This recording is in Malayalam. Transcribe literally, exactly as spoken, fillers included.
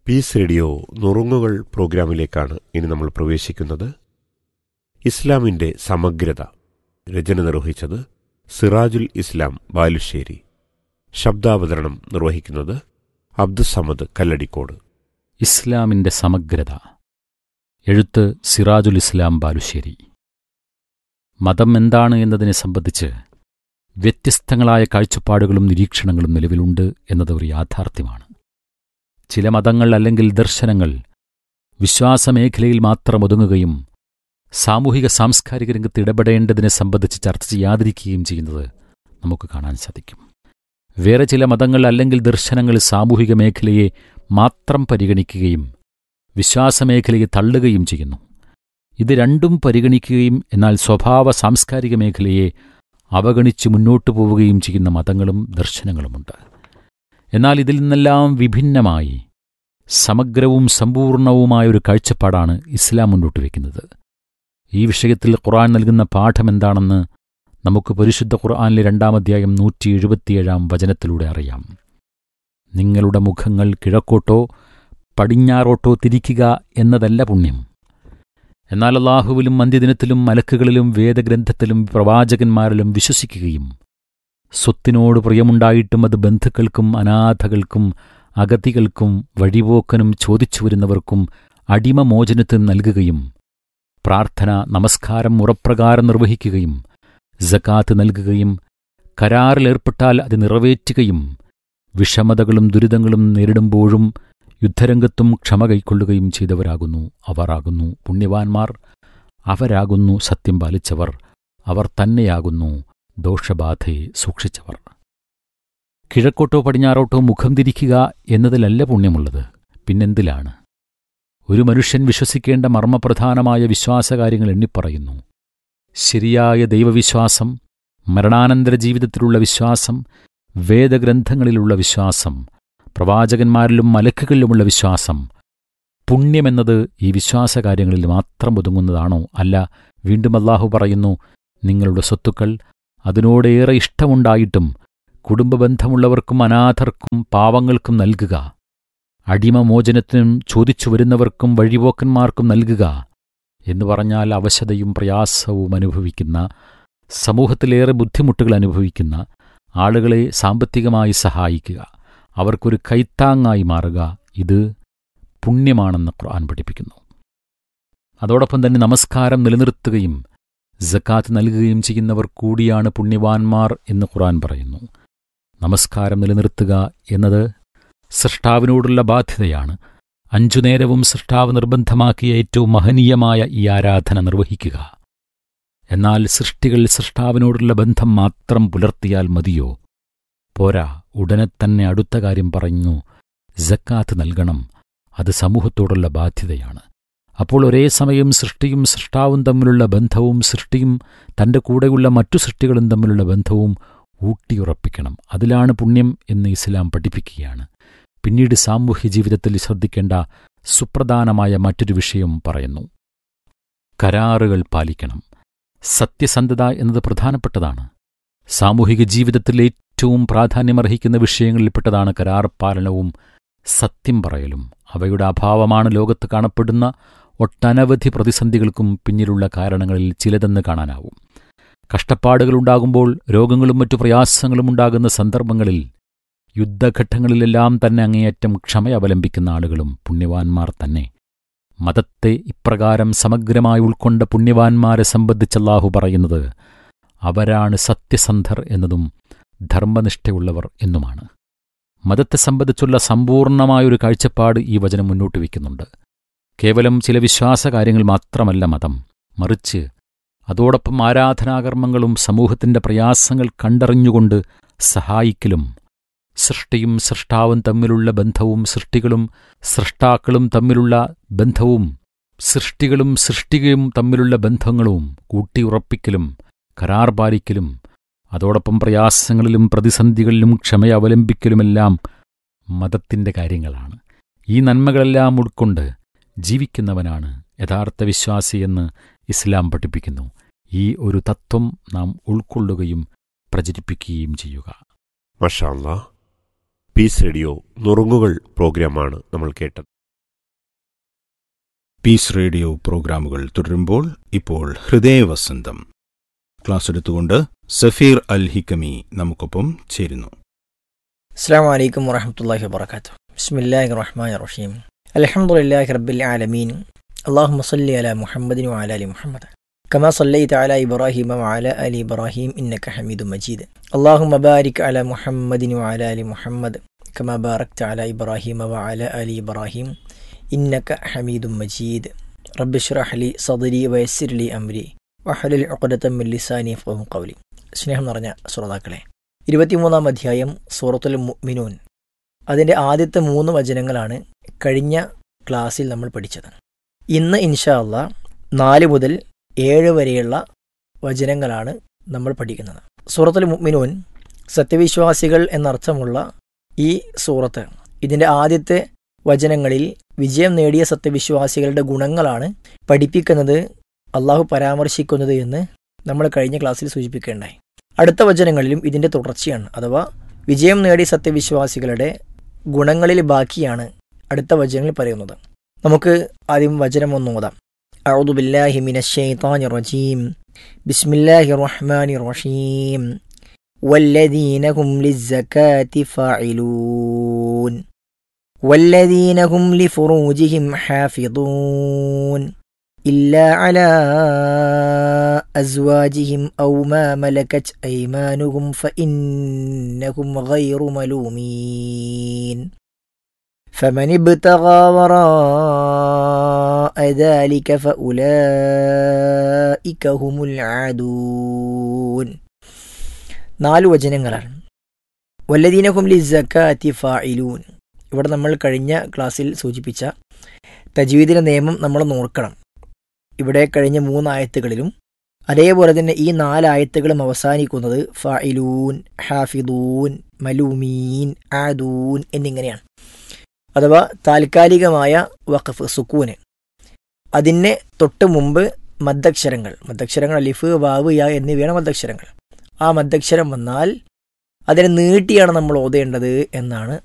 പീസ് റേഡിയോ നുറുങ്ങുകൾ പ്രോഗ്രാമിലേക്കാണ് ഇനി നമ്മൾ പ്രവേശിക്കുന്നത്. ഇസ്ലാമിൻ്റെ സമഗ്രത രചന നിർവഹിച്ചത് സിറാജുൽ ഇസ്ലാം ബാലുശ്ശേരി. ശബ്ദാവതരണം നിർവഹിക്കുന്നത് അബ്ദുസമദ് കല്ലടിക്കോട്. ഇസ്ലാമിൻ്റെ സമഗ്രത. എഴുത്ത് സിറാജുൽ ഇസ്ലാം ബാലുശ്ശേരി. മതം എന്താണ് എന്നതിനെ സംബന്ധിച്ച് വ്യത്യസ്തങ്ങളായ കാഴ്ചപ്പാടുകളും നിരീക്ഷണങ്ങളും നിലവിലുണ്ട് എന്നത് ഒരു യാഥാർത്ഥ്യമാണ്. ചില മതങ്ങൾ അല്ലെങ്കിൽ ദർശനങ്ങൾ വിശ്വാസമേഖലയിൽ മാത്രം ഒതുങ്ങുകയും സാമൂഹിക സാംസ്കാരിക രംഗത്ത് ഇടപെടേണ്ടതിനെ സംബന്ധിച്ച് ചർച്ച ചെയ്യാതിരിക്കുകയും ചെയ്യുന്നത് നമുക്ക് കാണാൻ സാധിക്കും. വേറെ ചില മതങ്ങൾ അല്ലെങ്കിൽ ദർശനങ്ങൾ സാമൂഹിക മേഖലയെ മാത്രം പരിഗണിക്കുകയും വിശ്വാസമേഖലയെ തള്ളുകയും ചെയ്യുന്നു. ഇത് രണ്ടും പരിഗണിക്കുകയും എന്നാൽ സ്വഭാവ സാംസ്കാരിക മേഖലയെ അവഗണിച്ച് മുന്നോട്ടു പോവുകയും ചെയ്യുന്ന മതങ്ങളും ദർശനങ്ങളുമുണ്ട്. എന്നാൽ ഇതിൽ നിന്നെല്ലാം വിഭിന്നമായി സമഗ്രവും സമ്പൂർണവുമായൊരു കാഴ്ചപ്പാടാണ് ഇസ്ലാം മുന്നോട്ട് വയ്ക്കുന്നത്. ഈ വിഷയത്തിൽ ഖുർആൻ നൽകുന്ന പാഠമെന്താണെന്ന് നമുക്ക് പരിശുദ്ധ ഖുർആനിലെ രണ്ടാം അധ്യായം നൂറ്റി എഴുപത്തിയേഴാം വചനത്തിലൂടെ അറിയാം. നിങ്ങളുടെ മുഖങ്ങൾ കിഴക്കോട്ടോ പടിഞ്ഞാറോട്ടോ തിരിക്കുക എന്നതല്ല പുണ്യം. എന്നാൽ അല്ലാഹുവിലും അന്ത്യദിനത്തിലും മലക്കുകളിലും വേദഗ്രന്ഥത്തിലും പ്രവാചകന്മാരിലും വിശ്വസിക്കുകയും സ്വത്തിനോട് പ്രിയമുണ്ടായിട്ടും അത് ബന്ധുക്കൾക്കും അനാഥകൾക്കും അഗതികൾക്കും വഴിപോക്കനും ചോദിച്ചു വരുന്നവർക്കും അടിമമോചനത്തിന് നൽകുകയും പ്രാർത്ഥന നമസ്കാരം മുറപ്രകാരം നിർവഹിക്കുകയും സകാത്ത് നൽകുകയും കരാറിലേർപ്പെട്ടാൽ അത് നിറവേറ്റുകയും വിഷമതകളും ദുരിതങ്ങളും നേരിടുമ്പോഴും യുദ്ധരംഗത്തും ക്ഷമ കൈക്കൊള്ളുകയും ചെയ്തവരാകുന്നു അവരാകുന്നു പുണ്യവാന്മാർ. അവരാകുന്നു സത്യം പാലിച്ചവർ. അവർ തന്നെയാകുന്നു ദോഷബാധയെ സൂക്ഷിച്ചവർ. കിഴക്കോട്ടോ പടിഞ്ഞാറോട്ടോ മുഖം തിരിക്കുക എന്നതിലല്ല പുണ്യമുള്ളത്. പിന്നെന്തിലാണ്? ഒരു മനുഷ്യൻ വിശ്വസിക്കേണ്ട മർമ്മപ്രധാനമായ വിശ്വാസകാര്യങ്ങൾ എണ്ണിപ്പറയുന്നു. ശരിയായ ദൈവവിശ്വാസം, മരണാനന്തര ജീവിതത്തിലുള്ള വിശ്വാസം, വേദഗ്രന്ഥങ്ങളിലുള്ള വിശ്വാസം, പ്രവാചകന്മാരിലും മലക്കുകളിലുമുള്ള വിശ്വാസം. പുണ്യമെന്നത് ഈ വിശ്വാസകാര്യങ്ങളിൽ മാത്രം ഒതുങ്ങുന്നതാണോ? അല്ല. വീണ്ടും അല്ലാഹു പറയുന്നു, നിങ്ങളുടെ സ്വത്തുക്കൾ അതിനോടേറെ ഇഷ്ടമുണ്ടായിട്ടും കുടുംബബന്ധമുള്ളവർക്കും അനാഥർക്കും പാവങ്ങൾക്കും നൽകുക, അടിമമോചനത്തിനും ചോദിച്ചു വരുന്നവർക്കും വഴിപോക്കന്മാർക്കും നൽകുക എന്നു പറഞ്ഞാൽ അവശതയും പ്രയാസവും അനുഭവിക്കുന്ന, സമൂഹത്തിലേറെ ബുദ്ധിമുട്ടുകൾ അനുഭവിക്കുന്ന ആളുകളെ സാമ്പത്തികമായി സഹായിക്കുക, അവർക്കൊരു കൈത്താങ്ങായി മാറുക. ഇത് പുണ്യമാണെന്ന് ഖുർആൻ പഠിപ്പിക്കുന്നു. അതോടൊപ്പം തന്നെ നമസ്കാരം നിലനിർത്തുകയും സകാത്ത് നൽകുകയും ചെയ്യുന്നവർ കൂടിയാണ് പുണ്യവാന്മാർ എന്ന് ഖുർആൻ പറയുന്നു. നമസ്കാരം നിലനിർത്തുക എന്നത് സൃഷ്ടാവിനോടുള്ള ബാധ്യതയാണ്. അഞ്ചു നേരവും സൃഷ്ടാവ് നിർബന്ധമാക്കിയ ഏറ്റവും മഹനീയമായ ഈ ആരാധന നിർവഹിക്കുക. എന്നാൽ സൃഷ്ടികൾ സൃഷ്ടാവിനോടുള്ള ബന്ധം മാത്രം പുലർത്തിയാൽ മതിയോ? പോരാ. ഉടനെ തന്നെ അടുത്ത കാര്യം പറഞ്ഞു, സക്കാത്ത് നൽകണം. അത് സമൂഹത്തോടുള്ള ബാധ്യതയാണ്. അപ്പോൾ ഒരേ സമയം സൃഷ്ടിയും സൃഷ്ടാവും തമ്മിലുള്ള ബന്ധവും സൃഷ്ടിയും തൻ്റെ കൂടെയുള്ള മറ്റു സൃഷ്ടികളും തമ്മിലുള്ള ബന്ധവും ഊട്ടിയുറപ്പിക്കണം. അതിലാണ് പുണ്യം എന്ന് ഇസ്ലാം പഠിപ്പിക്കുകയാണ്. പിന്നീട് സാമൂഹ്യ ജീവിതത്തിൽ ശ്രദ്ധിക്കേണ്ട സുപ്രധാനമായ മറ്റൊരു വിഷയം പറയുന്നു. കരാറുകൾ പാലിക്കണം. സത്യസന്ധത എന്നത് പ്രധാനപ്പെട്ടതാണ്. സാമൂഹിക ജീവിതത്തിൽ ഏറ്റവും പ്രാധാന്യമർഹിക്കുന്ന വിഷയങ്ങളിൽപ്പെട്ടതാണ് കരാർ പാലനവും സത്യം പറയലും. അവയുടെ അഭാവമാണ് ലോകത്ത് കാണപ്പെടുന്ന ഒട്ടനവധി പ്രതിസന്ധികൾക്കും പിന്നിലുള്ള കാരണങ്ങളിൽ ചിലതെന്ന് കാണാനാവും. കഷ്ടപ്പാടുകളുണ്ടാകുമ്പോൾ, രോഗങ്ങളും മറ്റു പ്രയാസങ്ങളും ഉണ്ടാകുന്ന സന്ദർഭങ്ങളിൽ, യുദ്ധഘട്ടങ്ങളിലെല്ലാം തന്നെ അങ്ങേയറ്റം ക്ഷമ അവലംബിക്കുന്ന ആളുകളും പുണ്യവാന്മാർ തന്നെ. മതത്തെ ഇപ്രകാരം സമഗ്രമായി ഉൾക്കൊണ്ട പുണ്യവാന്മാരെ സംബന്ധിച്ച് അല്ലാഹു പറയുന്നത് അവരാണ് സത്യസന്ധർ എന്നതും ധർമ്മനിഷ്ഠയുള്ളവർ എന്നുമാണ്. മതത്തെ സംബന്ധിച്ചുള്ള സമ്പൂർണമായൊരു കാഴ്ചപ്പാട് ഈ വചനം മുന്നോട്ട് വയ്ക്കുന്നുണ്ട്. കേവലം ചില വിശ്വാസകാര്യങ്ങൾ മാത്രമല്ല മതം, മറിച്ച് അതോടൊപ്പം ആരാധനാകർമ്മങ്ങളും സമൂഹത്തിൻ്റെ പ്രയാസങ്ങൾ കണ്ടറിഞ്ഞുകൊണ്ട് സഹായിക്കലും, സൃഷ്ടിയും സൃഷ്ടാവും തമ്മിലുള്ള ബന്ധവും സൃഷ്ടികളും സൃഷ്ടാക്കളും തമ്മിലുള്ള ബന്ധവും സൃഷ്ടികളും സൃഷ്ടികയും തമ്മിലുള്ള ബന്ധങ്ങളും കൂട്ടിയുറപ്പിക്കലും കരാർ പാലിക്കലും അതോടൊപ്പം പ്രയാസങ്ങളിലും പ്രതിസന്ധികളിലും ക്ഷമ അവലംബിക്കലുമെല്ലാം മതത്തിൻ്റെ കാര്യങ്ങളാണ്. ഈ നന്മകളെല്ലാം ഉൾക്കൊണ്ട് ജീവിക്കുന്നവനാണ് യഥാർത്ഥ വിശ്വാസിയെന്ന് ഇസ്ലാം പഠിപ്പിക്കുന്നു. ഈ ഒരു തത്വം നാം ഉൾക്കൊള്ളുകയും പ്രചരിപ്പിക്കുകയും ചെയ്യുക. മാഷാ അല്ലാഹ്. പീസ് റേഡിയോ നുറുങ്ങുകൾ പ്രോഗ്രാമാണ് നമ്മൾ കേട്ടത്. പീസ് റേഡിയോ പ്രോഗ്രാമുകൾ തുടരുമ്പോൾ ഇപ്പോൾ ഹൃദയവസന്തം. ക്ലാസ് എടുത്തുകൊണ്ട് സഫീർ അൽ ഹിക്കമി നമുക്കൊപ്പം ചേരുന്നു. അസ്സലാമു അലൈക്കും വറഹ്മത്തുള്ളാഹി വബറകാതുഹു. ബിസ്മില്ലാഹിർ റഹ്മാനിർ റഹീം. അൽഹംദുലില്ലാഹി റബ്ബിൽ ആലമീൻ. അല്ലാഹുമ്മ സ്വല്ലി അലാ മുഹമ്മദിൻ വഅലാ ആലി മുഹമ്മദ് കമാ സ്വല്ലൈത അലാ ഇബ്രാഹീമ വഅലാ ആലി ഇബ്രാഹീം ഇന്നക ഹമീദും മജീദ്. അല്ലാഹുമ്മ ബാരിക് അലാ മുഹമ്മദിൻ വഅലാ ആലി മുഹമ്മദ് കമാ ബാറക്ത അലാ ഇബ്രാഹീമ വഅലാ ആലി ഇബ്രാഹീം ഇന്നക ഹമീദും മജീദ്. റബ്ബി ഇശ്റഹ് ലി സദ്രി വയസ്സിർ ലി അംരി വഹ്ലുൽ ഉഖ്ദതം മിൻ ലിസാനി യഫ്ഖഹു ഖൗലി. സ്നേഹം നിറഞ്ഞ ശ്രോതാക്കളെ, ഇരുപത്തിമൂന്നാം അധ്യായം സൂറത്തുൽ മുഅ്മിനൂൻ, അതിൻ്റെ ആദ്യത്തെ മൂന്ന് വചനങ്ങളാണ് കഴിഞ്ഞ ക്ലാസ്സിൽ നമ്മൾ പഠിച്ചത്. ഇന്ന് ഇൻഷാ അല്ലാഹ് നാല് മുതൽ ഏഴ് വരെയുള്ള വചനങ്ങളാണ് നമ്മൾ പഠിക്കുന്നത്. സൂറത്തുൽ മുഅ്മിനൂൻ സത്യവിശ്വാസികൾ എന്നർത്ഥമുള്ള ഈ സൂറത്ത്, ഇതിൻ്റെ ആദ്യത്തെ വചനങ്ങളിൽ വിജയം നേടിയ സത്യവിശ്വാസികളുടെ ഗുണങ്ങളാണ് പഠിപ്പിക്കുന്നത്, അള്ളാഹു പരാമർശിക്കുന്നത് എന്ന് നമ്മൾ കഴിഞ്ഞ ക്ലാസ്സിൽ സൂചിപ്പിക്കുകയുണ്ടായി. അടുത്ത വചനങ്ങളിലും ഇതിൻ്റെ തുടർച്ചയാണ്, അഥവാ വിജയം നേടിയ സത്യവിശ്വാസികളുടെ ഗുണങ്ങളിൽ ബാക്കിയാണ് അടുത്ത വചനങ്ങളിൽ പറയുന്നത്. നമുക്ക് ആദ്യം വചനം ഒന്ന് ഓതാം. അഊദു ബില്ലാഹി മിനശ് ശൈത്വാനിർ റജീം. ബിസ്മില്ലാഹിർ റഹ്മാനിർ റഹീം. വല്ലദീന ഹും ലിസ്സകാത്തി ഫാഇലൂൻ വല്ലദീന ഹും ലിഫുറൂജിഹിം ഹാഫിദൂൻ ഇല്ലാ അലാ അസ്വാജിഹിം ഔ മാ മലകത് അയ്മാനുഹും ഫഇന്നഹും ഗൈറു മലൂമീൻ فمن ابتغى وراء ذلك فأولئك هم العادون. നാല് വചനങ്ങളാണ്. വല്ലദീന ഹും ലിസ്സകാത്തി ഫാഇലൂൻ. ഇവിടെ നമ്മൾ കഴിഞ്ഞ ക്ലാസ്സിൽ സൂചിപ്പിച്ച തജ്വീദിന്റെ നിയമം നമ്മൾ നോക്കണം. ഇവിടെ കഴിഞ്ഞ മൂന്നായത്തുകളിലും അതേപോലെ തന്നെ ഈ നാലായത്തുകളും അവസാനിക്കുന്നത് ഫാഇലൂൻ, ഹാഫിദൂൻ, മലൂമീൻ, ആദൂൻ എന്നിങ്ങനെയാണ്. അഥവാ താൽക്കാലികമായ വഖഫ്, സുക്കൂന്, അതിന് തൊട്ട് മുമ്പ് മദ്ദക്ഷരങ്ങൾ മദ്ദക്ഷരങ്ങൾ അലിഫ്, വാവ്, യാ എന്നിവയാണ് മദ്ദക്ഷരങ്ങൾ. ആ മദ്ദക്ഷരം വന്നാൽ അതിനെ നീട്ടിയാണ് നമ്മൾ ഓതേണ്ടത് എന്നാണ്